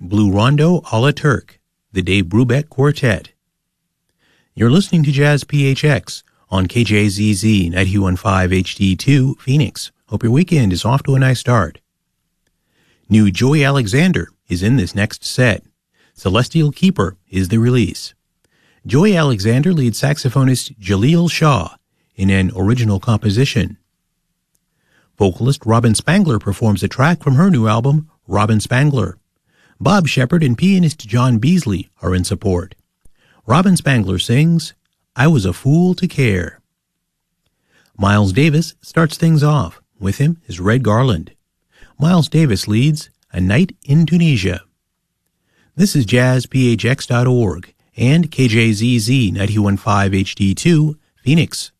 Blue Rondo a la Turk, the Dave Brubeck Quartet. You're listening to Jazz PHX on KJZZ 91.5 HD2 Phoenix. Hope your weekend is off to a nice start. New Joey Alexander is in this next set. Celestial Keeper is the release. Joey Alexander leads saxophonist Jaleel Shaw in an original composition. Vocalist Robin Spangler performs a track from her new album, Robin Spangler. Bob Shepard and pianist John Beasley are in support. Robin Spangler sings, I Was a Fool to Care. Miles Davis starts things off. With him is Red Garland. Miles Davis leads A Night in Tunisia. This is jazzphx.org and KJZZ 91.5 HD2, Phoenix.